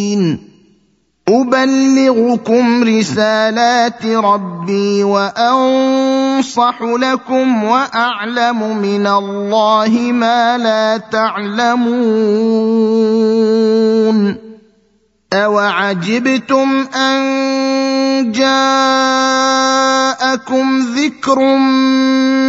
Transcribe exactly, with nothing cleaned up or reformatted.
أبلغكم رسالات ربي وأنصح لكم وأعلم من الله ما لا تعلمون أوعجبتم أن جاءكم ذكر